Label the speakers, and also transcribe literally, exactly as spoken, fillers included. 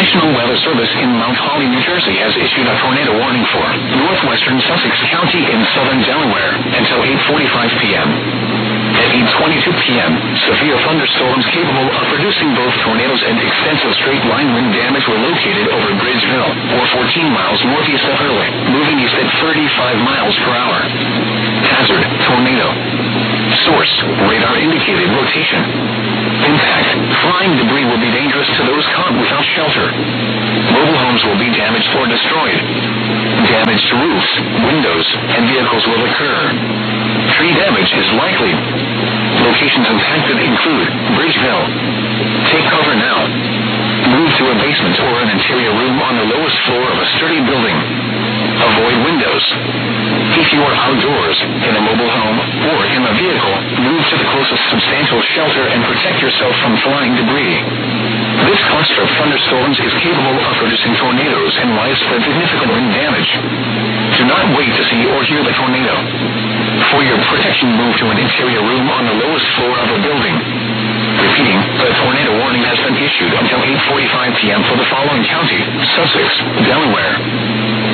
Speaker 1: National Weather Service in Mount Holly, New Jersey has issued a tornado warning for northwestern Sussex County in southern Delaware until eight forty-five p.m. At eight twenty-two p.m., severe thunderstorms capable of producing both tornadoes and extensive straight-line wind damage were located over Bridgeville, or fourteen miles northeast of Hurley, moving east at thirty-five miles per hour. Hazard, tornado. Source, radar-indicated rotation. Impact, flying debris will be dangerous to those caught without shelter. Mobile homes will be damaged or destroyed. Damage to roofs, windows, and vehicles will occur. Tree damage is likely. Locations impacted include Bridgeville. Take cover now. Move to a basement or an interior room on the lowest floor of a sturdy building. Avoid windows. If you are outdoors, in a mobile home, or in a vehicle, move to the closest substantial shelter and protect yourself from flying debris. This cluster of thunderstorms is capable of producing tornadoes and widespread significant wind damage. Do not wait to see or hear the tornado. For your protection, move to an interior room on the lowest floor of a building. Repeating, the tornado warning has been issued until eight forty-five p.m. for the following county: Sussex, Delaware.